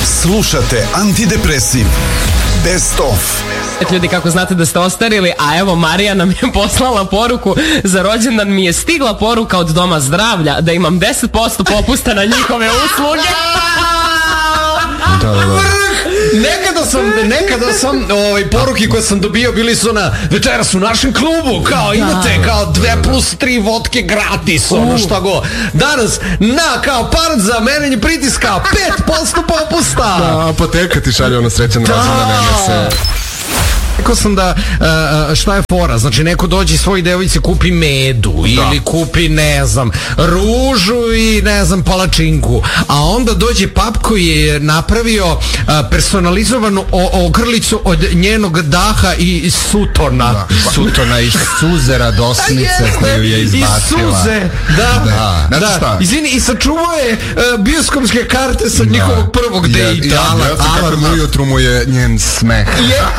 Slušate Antidepresiv Best of. Ljudi, kako znate da ste ostarili, a evo Marija nam je poslala poruku, za rođendan mi je stigla poruka od Doma zdravlja da imam 10% popusta na njihove usluge. Da. Nekada sam poruke koje sam dobio bili su na večeras u našem klubu, kao imate kao 2+3 vodke gratis, ono šta go. Danas kao par za merenje pritiska 5% popusta. Da, apoteka ti šalje ono srećan rođendan. Rekao sam da šta je fora, znači neko dođe i svoj devojci kupi medu ili kupi, ne znam, ružu i ne znam, palačinku, a onda dođe pap koji je napravio personalizovanu ogrlicu od njenog daha i sutona. Sutona i suze radosnice koju je izbacila. I suze, da. Izvini, i sačuvao je bioskopske karte sa njihovog prvog dejta. Alarm ujutru mu je njen smeh.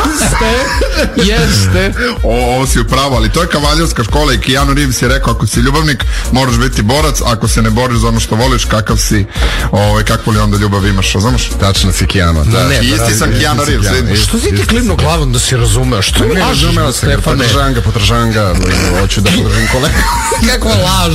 Jeste. Ovo si upravo, ali to je kavaljerska škola i Keanu Reeves je rekao, ako si ljubavnik moraš biti borac, ako se ne boriš za ono što voliš, kakav si, kakvu li onda ljubav imaš, razumeš? Tačno si Keanu. Isti sam Keanu Reeves. Što si ti klivno glavom da si razumeo? Što ne razumeo se, podržanga, hoću da podržim kolegu. Kakva laž.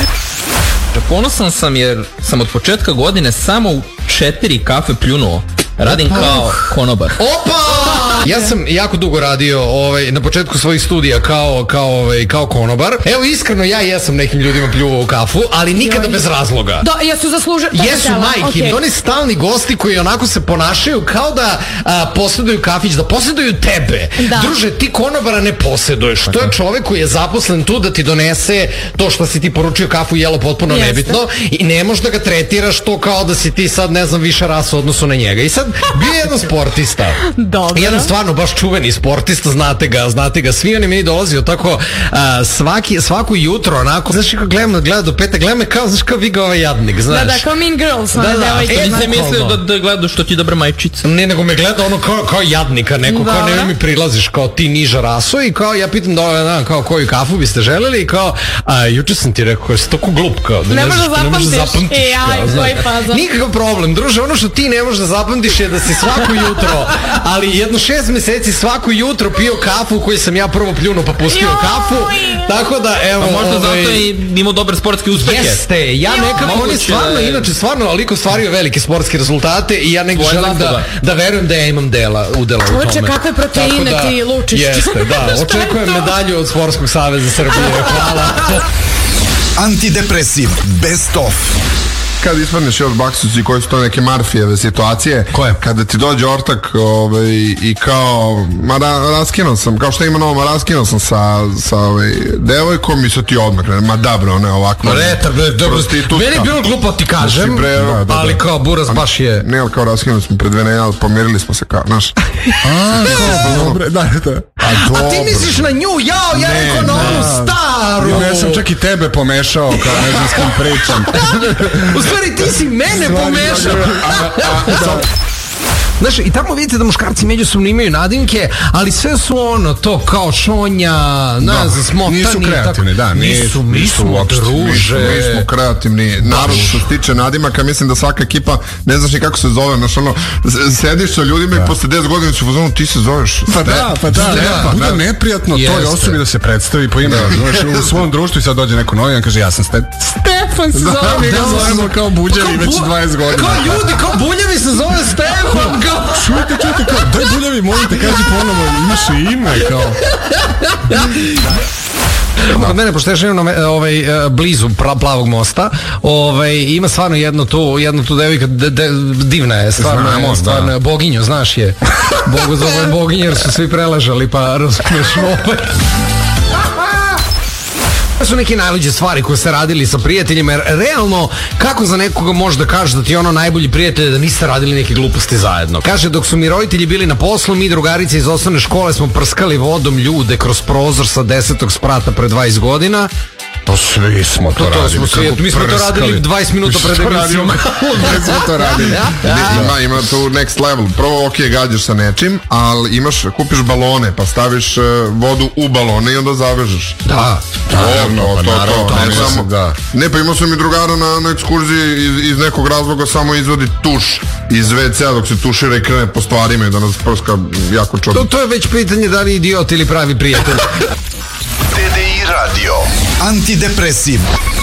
Ponosan sam jer sam od početka godine samo u 4 kafe pljunuo. Radim kao konobar. Opa! Ja sam jako dugo radio na početku svojih studija kao konobar. Evo, iskreno, ja jesam nekim ljudima pljuvao u kafu, ali nikada bez razloga. Da, jesu zaslužili. Jesu, majke. Oni stalni gosti koji onako se ponašaju kao da posjeduju kafić, da posjeduju tebe. Da. Druže, ti konobara ne posjeduješ. To je čovek koji je zaposlen tu da ti donese to što si ti poručio kafu, jelo potpuno nebitno i ne možeš da ga tretiraš to kao da si ti sad, ne znam, više rasa u odnosu na njega. I sad, bio je jedan sportista. Dobro. Jedan stvarno baš čuveni sportista, znate ga. Svi oni meni dolazio tako svako jutro, onako, znaš kako gleda do peta, gleda me kao, znaš kao vi ga ovaj jadnik, znaš. Da, kao Mean Girls. Da. Nisam mislio da gledaš što ti dobra majčica. Ne, nego me gleda ono kao jadnika, neko kao ne mi prilaziš, kao ti niža raso i kao ja pitam kao koju kafu biste želeli i kao, juče sam ti rekao, jesi toliko glup, kao da ne možeš da zapamtiš. Nikakav problem, druže, ono što ti ne možeš da zapamtiš je da si svako jutro, ali jedno 6 mjeseci svako jutro pio kafu koju sam ja prvo pljunuo pa pustio kafu, tako da evo. A možda zato i imao dobre sportske uspehe. Jeste, ja nekako, on je stvarno, inače stvarno liko stvario velike sportske rezultate i ja negdje želim da verujem da ja imam udela u tome. Uče, kakve proteine ti lučiš. Jeste, da, očekujem medalju od Sportskog saveza Srbije, hvala. Antidepresiv Best of. Kad ispadneš još baksuci koji su to neke Marfijeve situacije. Koje? Kada ti dođe ortak i kao, raskinuo sam, kao što ima novo, raskinuo sam sa devojkom i sad ti odmah krene, dobro, ne ovako. Meni je bilo glupo ti kažem, ali kao buraz baš je. Ne, ali kao raskinuo smo pred 2 nedelje, pomirili smo se kao, znaš. Dobro. A ti misliš na nju, ja rekao na onu staru. Ja sam čak i tebe pomešao, kao ne znam s kim pričam. U stvari ti si mene pomešao. Znaš, i tamo vidite da muškarci međusobno imaju nadimke, ali sve su to kao šonja, smotani. Nisu kreativni, nisu druže. Nismo kreativni. Naravno, što se tiče nadimaka, mislim da svaka ekipa, ne znaš ni kako se zove, znaš sediš sa ljudima i posle 10 godina su u ti se zoveš. Pa da. Bude neprijatno toj osobi da se predstavi po imenu. Znaš, u svom društvu i sad dođe neko novi i kaže ja sam Stefan se zove. Mi ga zovemo kao Buljevi već 20 godina. Kao ljudi, kao Buljevi se zove Stefan. Čujte, kao, daj Buljevi, molim te, kaži ponovo, imaš i ime, kao. Kod mene, pošto ja živim blizu Plavog mosta, ima stvarno jednu tu devojka, divna je, stvarno boginju, znaš je. Bogu zove boginju jer su svi preležali, pa razumiješ To su neke najluđe stvari koje ste radili sa prijateljima, jer realno, kako za nekoga može da kaže da ti je ono najbolji prijatelj da niste radili neke gluposti zajedno? Kaže, dok su mi roditelji bili na poslu, mi drugarice iz osnovne škole smo prskali vodom ljude kroz prozor sa 10. sprata pre 20 godina. To svi smo to radili. Mi smo to radili 20 minuta pred emisijom. Mi smo to radili. Ima tu next level. Prvo, ok, gađaš sa nečim, ali kupiš balone, pa staviš vodu u balone i onda zavežeš. Da. Ne, pa imao sam i drugara na ekskurziji iz nekog razloga samo izvodi tuš iz WC-a dok se tušira i krene po stvarima i da nas prska jako čudno. To je već pitanje da li idiot ili pravi prijatelj. TDI Radio. Antidepresiv.